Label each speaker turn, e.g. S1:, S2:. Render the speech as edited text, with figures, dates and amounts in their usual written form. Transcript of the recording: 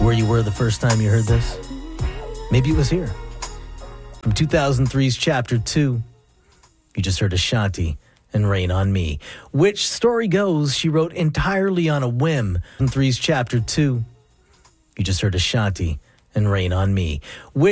S1: where you were the first time you heard this? Maybe it was here. From 2003's Chapter 2, you just heard Ashanti and Rain on Me, which story goes she wrote entirely on a whim. In 3's Chapter 2, you just heard Ashanti and Rain on Me, which